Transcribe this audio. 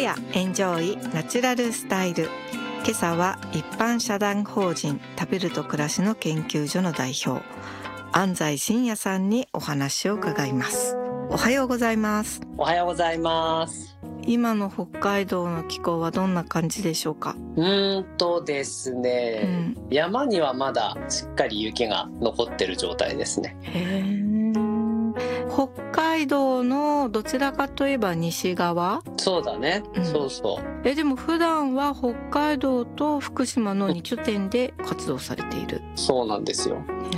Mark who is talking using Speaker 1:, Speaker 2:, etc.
Speaker 1: やエンジョイナチュラルスタイル。今朝は一般社団法人食べると暮らしの研究所の代表安西真也さんにお話を伺います。おはようございます。
Speaker 2: おはようございます。
Speaker 1: 今の北海道の気候はどんな感じでしょうか？
Speaker 2: ですね、山にはまだしっかり雪が残ってる状態ですね。
Speaker 1: 北海道のどちらかといえば西側？
Speaker 2: そうだね、そうそう。
Speaker 1: でも普段は北海道と福島の2拠点で活動されている？
Speaker 2: そうなんですよ。